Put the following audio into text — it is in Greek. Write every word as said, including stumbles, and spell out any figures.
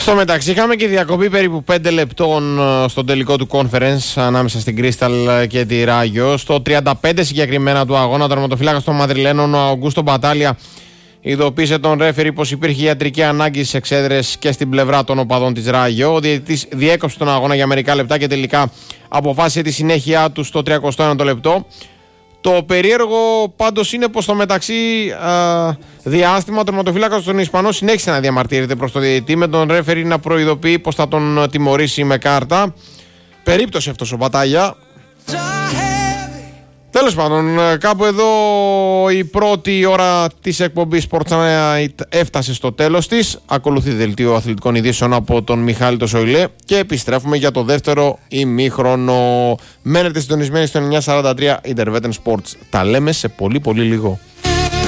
Στο μεταξύ είχαμε και διακοπή περίπου πέντε λεπτών στον τελικό του conference ανάμεσα στην Crystal και τη Ράγιο. Στο τριάντα πέντε συγκεκριμένα του αγώνα, ο τερματοφύλακας των Μαδριλένων, ο Αουγκούστο Μπατάλια, ειδοποίησε τον ρέφερι πως υπήρχε ιατρική ανάγκη στις εξέδρες και στην πλευρά των οπαδών της Ράγιο. Ο διαιτητής διέκοψε τον αγώνα για μερικά λεπτά και τελικά αποφάσισε τη συνέχεια του στο τριακοστό ένατο λεπτό. Το περίεργο πάντως είναι πως στο μεταξύ α, διάστημα ο τερματοφύλακας των Ισπανών συνέχισε να διαμαρτύρεται προς το διαιτητή, με τον ρέφερι να προειδοποιεί πως θα τον τιμωρήσει με κάρτα. Περίπτωση αυτός ο Μπατάλια. Τέλος πάντων, κάπου εδώ η πρώτη ώρα της εκπομπής Sports Night έφτασε στο τέλος της. Ακολουθεί δελτίο αθλητικών ειδήσεων από τον Μιχάλη το Σοηλέ και επιστρέφουμε για το δεύτερο ημίχρονο. Μένετε συντονισμένοι στο εννιά σαράντα τρία Intervetten Sports. Τα λέμε σε πολύ πολύ λίγο.